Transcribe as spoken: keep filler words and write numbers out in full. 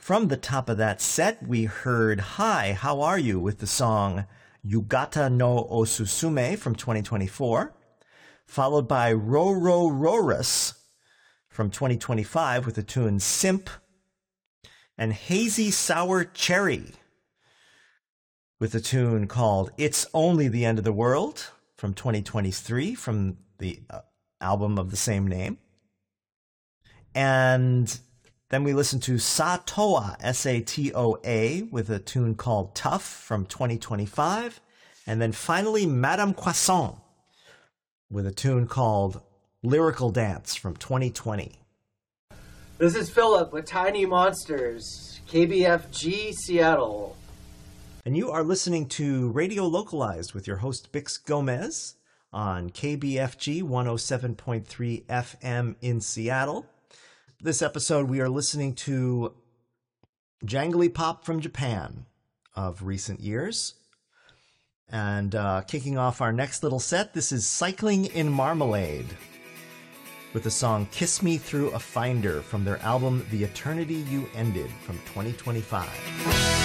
From the top of that set, we heard Hi, How Are You with the song Yugata no Osusume from twenty twenty-four, followed by Roro Rorus from twenty twenty-five with the tune Simp, and Hazy Sour Cherry with a tune called It's Only the End of the World from twenty twenty-three from the uh, album of the same name. And then we listened to Satoa, S A T O A, with a tune called Tough from twenty twenty-five. And then finally, Madame Croissant with a tune called Lyrical Dance from twenty twenty. This is Philip with Tiny Monsters, K B F G, Seattle. And you are listening to Radio Localized with your host, Bix Gomez, on K B F G one oh seven point three F M in Seattle. This episode, we are listening to Jangly Pop from Japan of recent years. And uh, kicking off our next little set, this is Cycling in Marmalade with the song Kiss Me Through a Finder from their album The Eternity You Ended from twenty twenty-five.